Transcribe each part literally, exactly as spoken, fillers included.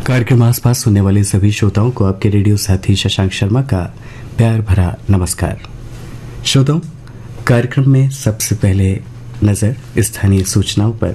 कार्यक्रम आसपास सुनने वाले सभी श्रोताओं को आपके रेडियो साथी शशांक शर्मा का प्यार भरा नमस्कार। श्रोताओं, कार्यक्रम में सबसे पहले नजर स्थानीय सूचनाओं पर।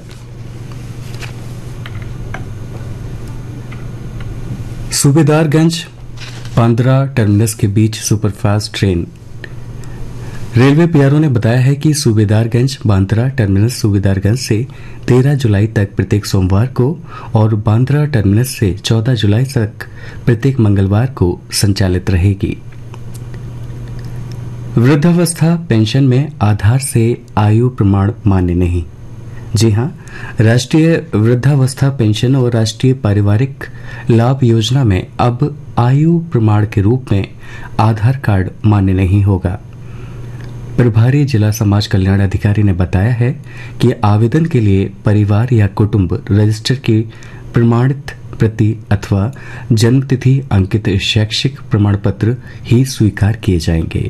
सूबेदारगंज बांद्रा टर्मिनस के बीच सुपरफास्ट ट्रेन। रेलवे पीआरओ ने बताया है कि सूबेदारगंज बांद्रा टर्मिनस सूबेदारगंज से तेरह जुलाई तक प्रत्येक सोमवार को और बांद्रा टर्मिनस से चौदह जुलाई तक प्रत्येक मंगलवार को संचालित रहेगी। वृद्धावस्था पेंशन में आधार से आयु प्रमाण मान्य नहीं। जी हां, राष्ट्रीय वृद्धावस्था पेंशन और राष्ट्रीय पारिवारिक लाभ योजना में अब आयु प्रमाण के रूप में आधार कार्ड मान्य नहीं होगा। प्रभारी जिला समाज कल्याण अधिकारी ने बताया है कि आवेदन के लिए परिवार या कुटुंब रजिस्टर की प्रमाणित प्रति अथवा जन्मतिथि अंकित शैक्षिक प्रमाण पत्र ही स्वीकार किए जाएंगे।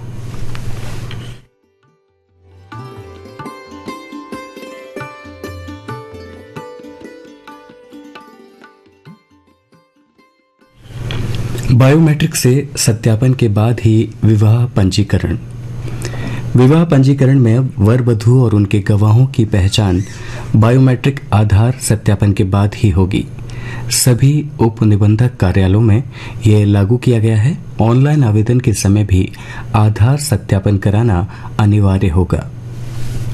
बायोमेट्रिक से सत्यापन के बाद ही विवाह पंजीकरण। विवाह पंजीकरण में वर वधू और उनके गवाहों की पहचान बायोमेट्रिक आधार सत्यापन के बाद ही होगी। सभी उप निबंधक कार्यालयों में यह लागू किया गया है। ऑनलाइन आवेदन के समय भी आधार सत्यापन कराना अनिवार्य होगा।